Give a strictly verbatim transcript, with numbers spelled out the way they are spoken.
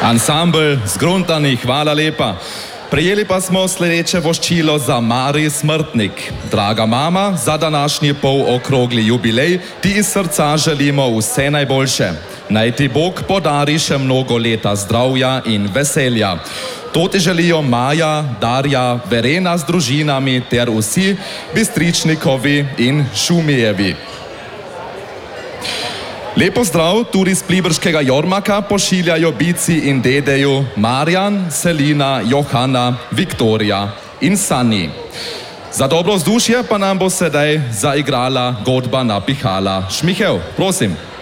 Ansambl Zgruntani, hvala lepa. Prejeli pa smo sledeče voščilo za Mari Smrtnik. Draga mama, za današnji polokrogli jubilej ti iz srca želimo vse najboljše. Naj ti Bog podari še mnogo leta zdravja in veselja. To ti želijo Maja, Darja, Verena z družinami ter vsi Bistričnikovi in Šumijevi. Lepo zdrav tudi iz pliberškega Jormaka pošiljajo bici in dedeju Marjan, Selina, Johana, Viktorija in Sani. Za dobro vzdušje pa nam bo sedaj zaigrala godba Napihala. Šmihev, prosim.